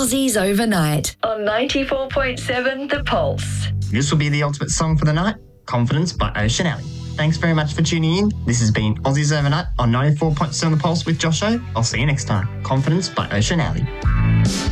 Aussies Overnight on 94.7 The Pulse. This will be the ultimate song for the night, Confidence by Ocean Alley. Thanks very much for tuning in. This has been Aussies Overnight on 94.7 The Pulse with Josh O. I'll see you next time. Confidence by Ocean Alley.